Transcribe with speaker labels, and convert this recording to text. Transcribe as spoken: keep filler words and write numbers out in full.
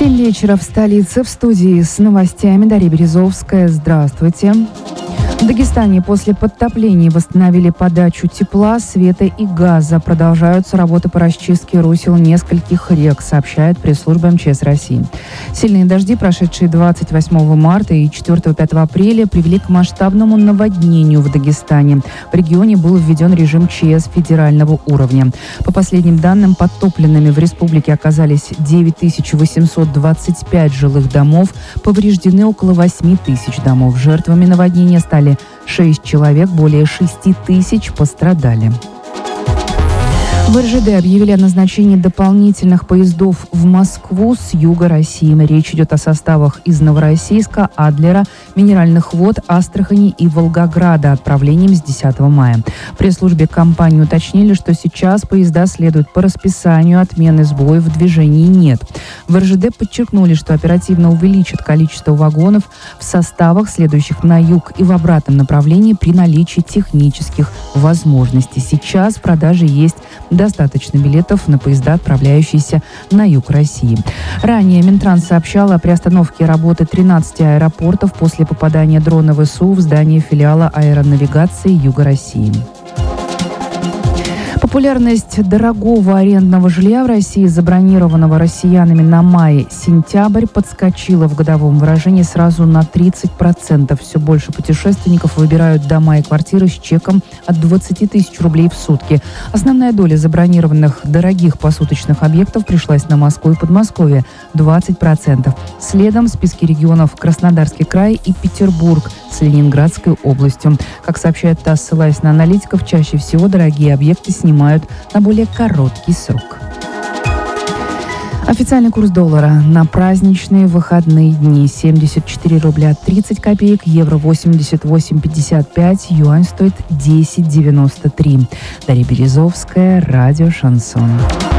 Speaker 1: семь вечера в столице. В студии с новостями Дарья Березовская. Здравствуйте. В Дагестане после подтоплений восстановили подачу тепла, света и газа. Продолжаются работы по расчистке русел нескольких рек, сообщает пресс-служба эм че эс России. Сильные дожди, прошедшие двадцать восьмого марта и четвёртого-пятого апреля, привели к масштабному наводнению в Дагестане. В регионе был введен режим ЧС федерального уровня. По последним данным, подтопленными в республике оказались девять тысяч восемьсот двадцать пять жилых домов, повреждены около восемь тысяч домов. Жертвами наводнения стали шесть человек, более шести тысяч пострадали. В эр жэ дэ объявили о назначении дополнительных поездов в Москву с юга России. Речь идет о составах из Новороссийска, Адлера, Минеральных вод, Астрахани и Волгограда отправлением с десятого мая. В пресс-службе компании уточнили, что сейчас поезда следуют по расписанию, отмены сбоев в движении нет. В эр жэ дэ подчеркнули, что оперативно увеличат количество вагонов в составах, следующих на юг и в обратном направлении при наличии технических возможностей. Сейчас в продаже есть достаточно билетов на поезда, отправляющиеся на юг России. Ранее Минтранс сообщал о приостановке работы тринадцати аэропортов после попадания дрона вэ эс у в здание филиала аэронавигации Юга России. Популярность дорогого арендного жилья в России, забронированного россиянами на май-сентябрь, подскочила в годовом выражении сразу на тридцать процентов. Все больше путешественников выбирают дома и квартиры с чеком от двадцати тысяч рублей в сутки. Основная доля забронированных дорогих посуточных объектов пришлась на Москву и Подмосковье – двадцать процентов. Следом в списке регионов Краснодарский край и Петербург с Ленинградской областью. Как сообщает ТАСС, ссылаясь на аналитиков, чаще всего дорогие объекты снимают на более короткий срок. Официальный курс доллара на праздничные выходные дни: семьдесят четыре рубля тридцать копеек, евро восемьдесят восемь пятьдесят пять, юань стоит десять девяносто три. Дарья Березовская, радио «Шансон».